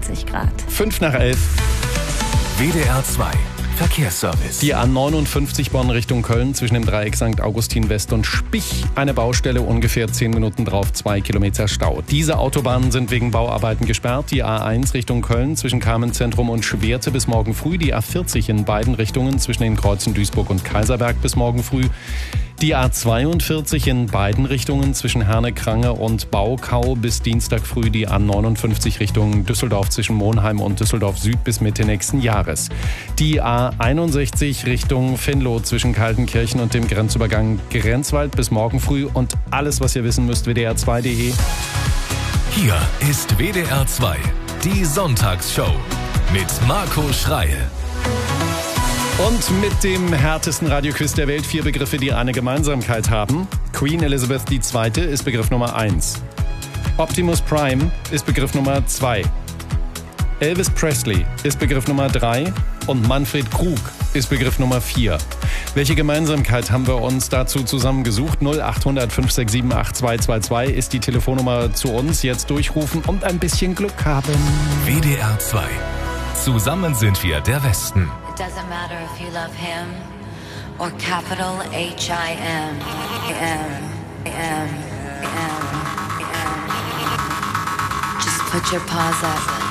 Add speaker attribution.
Speaker 1: 23 Grad.
Speaker 2: 11:05.
Speaker 3: WDR 2 Verkehrsservice.
Speaker 2: Die A59 Bonn Richtung Köln zwischen dem Dreieck St. Augustin West und Spich. Eine Baustelle, ungefähr 10 Minuten drauf, 2 Kilometer Stau. Diese Autobahnen sind wegen Bauarbeiten gesperrt. Die A1 Richtung Köln zwischen Carmenzentrum und Schwerte bis morgen früh. Die A40 in beiden Richtungen zwischen den Kreuzen Duisburg und Kaiserberg bis morgen früh. Die A42 in beiden Richtungen zwischen Herne-Krange und Baukau bis Dienstag früh. Die A59 Richtung Düsseldorf zwischen Monheim und Düsseldorf Süd bis Mitte nächsten Jahres. Die A61 Richtung Venlo zwischen Kaltenkirchen und dem Grenzübergang Grenzwald bis morgen früh. Und alles, was ihr wissen müsst, wdr2.de.
Speaker 3: Hier ist WDR 2, die Sonntagsshow mit Marco Schreil.
Speaker 2: Und mit dem härtesten Radioquiz der Welt 4 Begriffe, die eine Gemeinsamkeit haben. Queen Elizabeth II. Ist Begriff Nummer 1. Optimus Prime ist Begriff Nummer 2. Elvis Presley ist Begriff Nummer 3. Und Manfred Krug ist Begriff Nummer 4. Welche Gemeinsamkeit haben wir uns dazu zusammengesucht? 0800 567 8222 ist die Telefonnummer zu uns. Jetzt durchrufen und ein bisschen Glück haben.
Speaker 3: WDR 2. Zusammen sind wir der Westen.
Speaker 4: It doesn't matter if you love him or capital H-I-M. Just put your paws up.